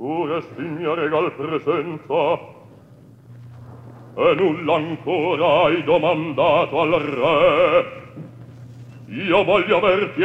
Tu resti mia regal presenza, e nulla ancora hai domandato al re. Io voglio averti